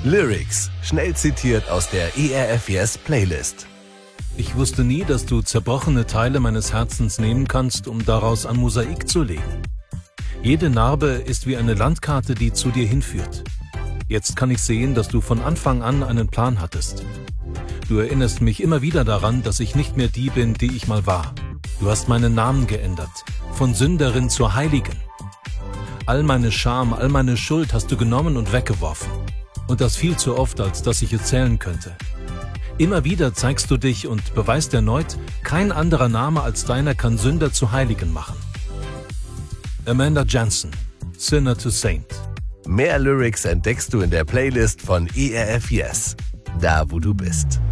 Lyrics, schnell zitiert aus der ERF Yes Playlist. Ich wusste nie, dass du zerbrochene Teile meines Herzens nehmen kannst, um daraus ein Mosaik zu legen. Jede Narbe ist wie eine Landkarte, die zu dir hinführt. Jetzt kann ich sehen, dass du von Anfang an einen Plan hattest. Du erinnerst mich immer wieder daran, dass ich nicht mehr die bin, die ich mal war. Du hast meinen Namen geändert, von Sünderin zur Heiligen. All meine Scham, all meine Schuld hast du genommen und weggeworfen. Und das viel zu oft, als dass ich es zählen könnte. Immer wieder zeigst du dich und beweist erneut, kein anderer Name als deiner kann Sünder zu Heiligen machen. Amanda Jensen, Sinner to Saint. Mehr Lyrics entdeckst du in der Playlist von ERF Yes, da wo du bist.